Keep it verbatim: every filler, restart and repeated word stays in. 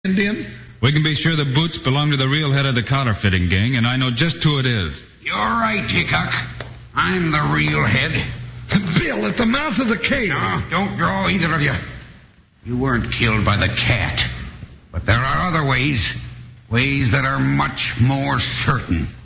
Indian? We can be sure the boots belong to the real head of the counterfeiting gang, and I know just who it is. You're right, Hickok. I'm the real head. Bill, at the mouth of the cave. No, don't draw, either of you. You weren't killed by the cat. But there are other ways. Ways that are much more certain.